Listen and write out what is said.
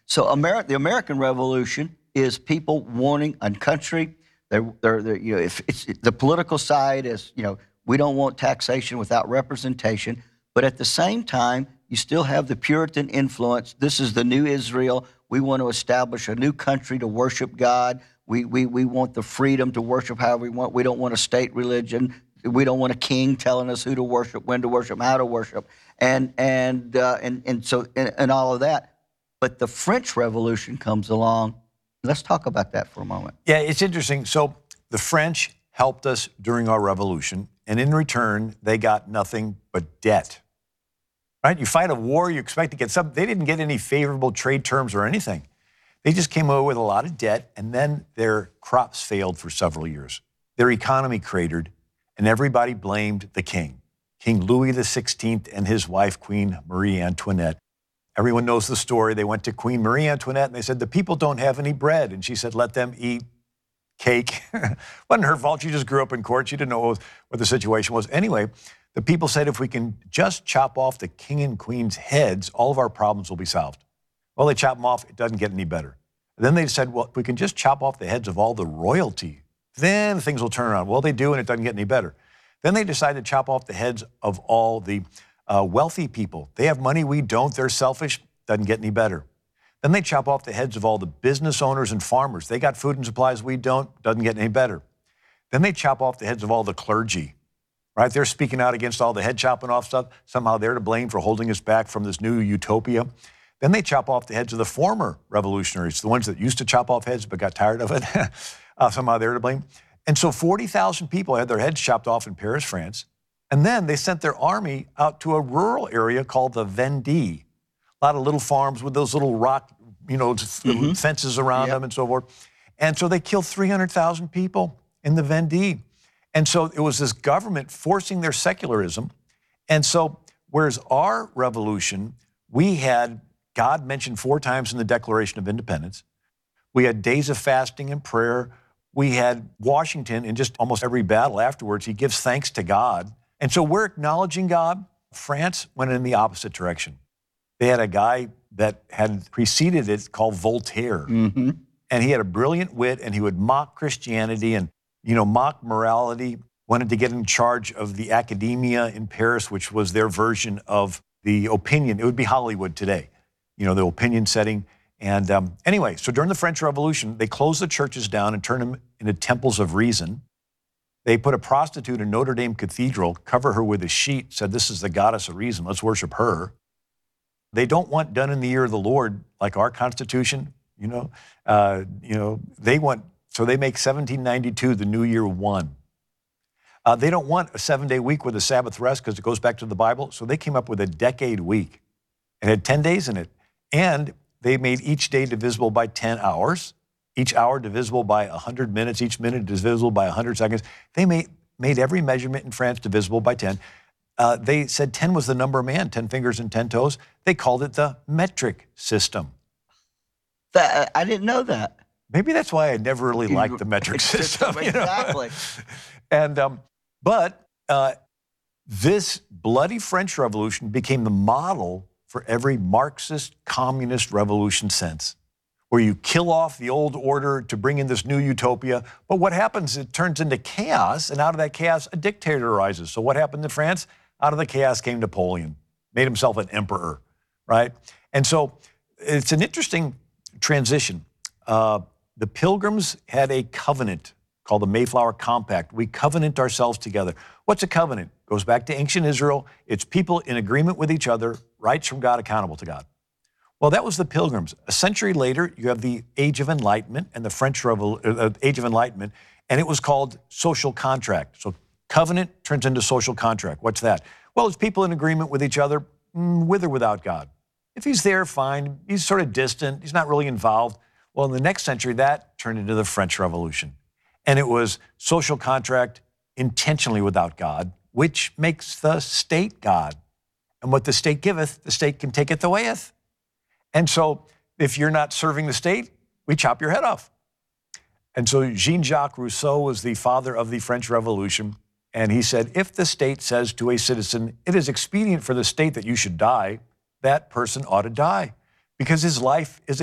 So the American Revolution is people wanting a country. They're if it's the political side is, we don't want taxation without representation, but at the same time, you still have the Puritan influence. This is the new Israel. We want to establish a new country to worship God. We want the freedom to worship however we want. We don't want a state religion. We don't want a king telling us who to worship, when to worship, how to worship, and all of that. But the French Revolution comes along. Let's talk about that for a moment. Yeah, it's interesting. So the French helped us during our revolution, and in return, they got nothing but debt. Right? You fight a war, you expect to get something. They didn't get any favorable trade terms or anything. They just came away with a lot of debt, and then their crops failed for several years. Their economy cratered, and everybody blamed the king, King Louis XVI and his wife, Queen Marie Antoinette. Everyone knows the story. They went to Queen Marie Antoinette, and they said, the people don't have any bread. And she said, let them eat cake. Wasn't her fault. She just grew up in court. She didn't know what the situation was. Anyway, the people said, if we can just chop off the king and queen's heads, all of our problems will be solved. Well, they chop them off. It doesn't get any better. And then they said, well, if we can just chop off the heads of all the royalty, then things will turn around. Well, they do, and it doesn't get any better. Then they decided to chop off the heads of all the wealthy people. They have money, we don't. They're selfish. Doesn't get any better. Then they chop off the heads of all the business owners and farmers. They got food and supplies, we don't. Doesn't get any better. Then they chop off the heads of all the clergy. Right? They're speaking out against all the head chopping off stuff. Somehow they're to blame for holding us back from this new utopia. Then they chop off the heads of the former revolutionaries, the ones that used to chop off heads but got tired of it. Somehow they're to blame. And so 40,000 people had their heads chopped off in Paris, France. And then they sent their army out to a rural area called the Vendée. A lot of little farms with those little rock, fences around them and so forth. And so they killed 300,000 people in the Vendée. And so it was this government forcing their secularism. And so whereas our revolution, we had God mentioned 4 times in the Declaration of Independence. We had days of fasting and prayer. We had Washington in just almost every battle afterwards. He gives thanks to God. And so we're acknowledging God. France went in the opposite direction. They had a guy that had preceded it called Voltaire. Mm-hmm. And he had a brilliant wit, and he would mock Christianity and mock morality, wanted to get in charge of the academia in Paris, which was their version of the opinion. It would be Hollywood today, the opinion setting. And anyway, so during the French Revolution, they closed the churches down and turned them into temples of reason. They put a prostitute in Notre Dame Cathedral, cover her with a sheet, said, this is the goddess of reason, let's worship her. They don't want done in the year of the Lord like our Constitution, they want. So they make 1792 the New Year 1. They don't want a 7-day week with a Sabbath rest because it goes back to the Bible. So they came up with a decade week. It had 10 days in it. And they made each day divisible by 10 hours, each hour divisible by 100 minutes, each minute divisible by 100 seconds. They made every measurement in France divisible by 10. They said 10 was the number of man, 10 fingers and 10 toes. They called it the metric system. I didn't know that. Maybe that's why I never really liked the metric system. Exactly. And but this bloody French Revolution became the model for every Marxist, communist revolution since, where you kill off the old order to bring in this new utopia. But what happens, it turns into chaos, and out of that chaos, a dictator arises. So what happened in France? Out of the chaos came Napoleon, made himself an emperor, right? And so it's an interesting transition. The Pilgrims had a covenant called the Mayflower Compact. We covenant ourselves together. What's a covenant? Goes back to ancient Israel. It's people in agreement with each other, rights from God, accountable to God. Well, that was the Pilgrims. A century later, you have the Age of Enlightenment and the French Age of Enlightenment, and it was called social contract. So covenant turns into social contract. What's that? Well, it's people in agreement with each other, with or without God. If he's there, fine. He's sort of distant. He's not really involved. Well, in the next century, that turned into the French Revolution. And it was social contract intentionally without God, which makes the state God. And what the state giveth, the state can take it awayeth. And so if you're not serving the state, we chop your head off. And so Jean-Jacques Rousseau was the father of the French Revolution. And he said, if the state says to a citizen, it is expedient for the state that you should die, that person ought to die because his life is